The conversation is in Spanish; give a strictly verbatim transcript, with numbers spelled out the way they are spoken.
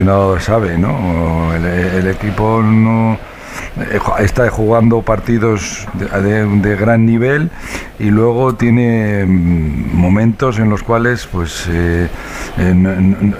No sabe, ¿no? El, el equipo no está jugando partidos de, de, de gran nivel y luego tiene momentos en los cuales pues eh, eh, no,